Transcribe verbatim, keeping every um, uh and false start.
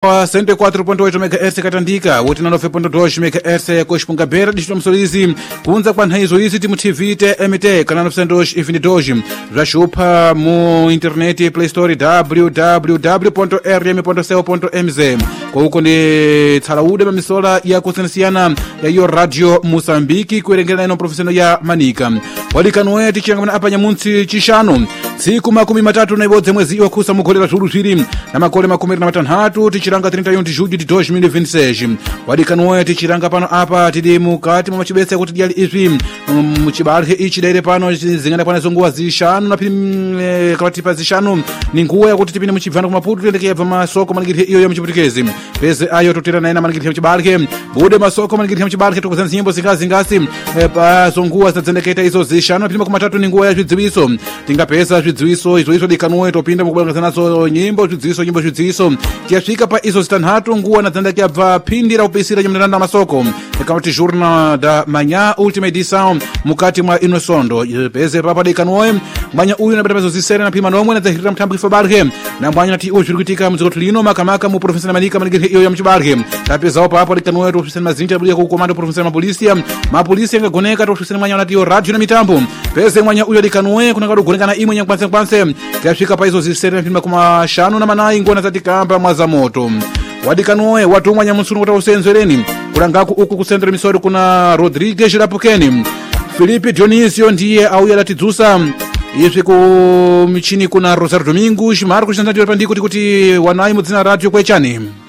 cento e quatro ponto oito megahertz Katandika, oitenta e nove ponto dois megahertz Coxpungabeira, distrito Msolizi, kunza kwa nhaizo hizi timu T V T M T, canal novecentos e vinte e dois, zashupa mu internet Play Store w w w ponto r m ponto co ponto m z. Kwa huko ni talaude mamisola ya kusensiana ya hiyo radio Mosambiki kuerengela ino professional ya Manika. Wadikanuwe tichangamana apa nyamunsi chishano, siku makumi matatu na ibodze mwezi wa kusa mugolera tulu twiri, na makole makumi na matanhatu tichiranga trinta e um de julho de dois mil e vinte e seis. Wadikanuwe tichiranga pano apa tidi mukati mwa machibese kuti diali izwi muchibarhe ichi daire pano zingana pana zonguwa zishanu na pim e, kawatipa zishanu ni nguwa ya kuti tipine muchibvana kumaputu tuendeke yabva masoko manigiri iyo ya muchiputikezi pese ayo totera naina manigiri ya muchibarhe bude masoko manigiri ya muchibarhe tukuzana zinyimbo zingazi ngasi e, pa zonguwa zinadzendeketa izo zishanu na pima kumatatu ni nguwa ya zvidziwiso tingapesa zvidziwiso izwiso dikanuwe topinda mukubanga nazo nyimbo zvidziwiso nyimbo zvidziwiso tiyasvika pa izo zitanhatu nguwa nadzendeke yabva pindi ra upisira nyamniranda masoko ekamati journal da manhã última edição mukati mwa inosondo pese papa dikanuwe mwanya uyu nabeta mezo zisere na pima nomwe nadzahirira mtambo ifabarhe na mwanya nati uyu zvirikuitika muzikoto lino makamaka mu provinsi na Manika manigiri iyo ya muchibarhe tapezawo papa dikanuwe tofisani mazinji abuya kukomando provinsi na mapolisia mapolisia ngagoneka tofisani mwanya nati yo radio na mitambo pese mwanya uyu dikanuwe kuna kado gonekana imwe nyakwanse kwanse tiyasvika pa izo zisere na pima kuma shanu na manayi ngona zatikamba mwaza moto wadikanuwe watumwa nyamusunu kuti usenzereni kulangaku uku kusendera misori kuna Rodrigues Lapukeni. Filipe Dionisio ndiye auya latidzusa izvi ku michini kuna Rosario Domingos Marcos Nandiro pandiko kuti wanayi mudzina radio kwechani.